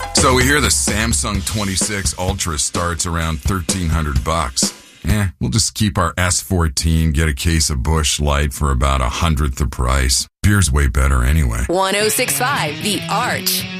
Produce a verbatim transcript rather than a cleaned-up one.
So we hear the Samsung twenty-six Ultra starts around thirteen hundred bucks. Eh, we'll just keep our S fourteen, get a case of Busch Light for about a hundredth the price. Beer's way better anyway. one oh six point five The Arch.